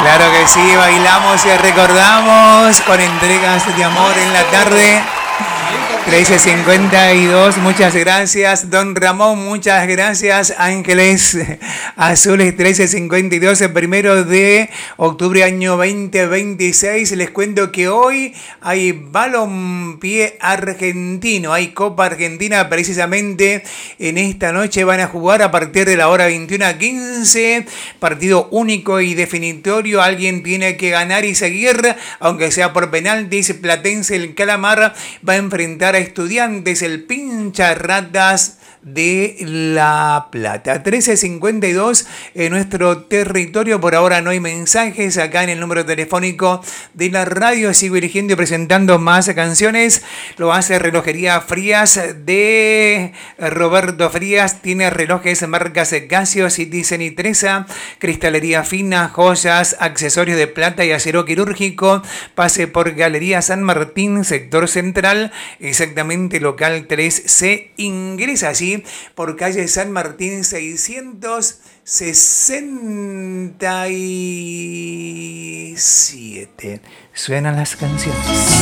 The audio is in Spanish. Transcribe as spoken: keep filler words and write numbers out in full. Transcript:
Claro que sí, bailamos y recordamos con entregas de amor en la tarde. trece cincuenta y dos, muchas gracias, don Ramón, muchas gracias, Ángeles Azules trece cincuenta y dos, el primero de octubre año veinte veintiséis. Les cuento que hoy hay balompié argentino, hay Copa Argentina precisamente en esta noche. Van a jugar a partir de la hora veintiuno a quince, partido único y definitorio. Alguien tiene que ganar y seguir, aunque sea por penaltis. Platense, el Calamar, va a enfrentar a Estudiantes, el Pincharratas de La Plata. trece cincuenta y dos en nuestro territorio. Por ahora no hay mensajes acá en el número telefónico de la radio. Sigo eligiendo y presentando más canciones. Lo hace Relojería Frías de Roberto Frías. Tiene relojes marcas Casio, Citizen y Tresa. Cristalería fina, joyas, accesorios de plata y acero quirúrgico. Pase por Galería San Martín, sector central, exactamente local tres C. Ingresa allí por calle San Martín seiscientos sesenta y siete. Suenan las canciones.